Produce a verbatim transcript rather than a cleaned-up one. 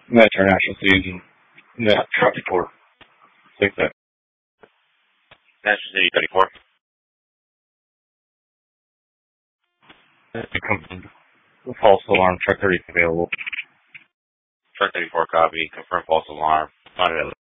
Metro International Season. Net Truck Report. Take that. National City thirty-four. False alarm. Truck thirty available. Truck thirty-four copy. Confirm false alarm. Find it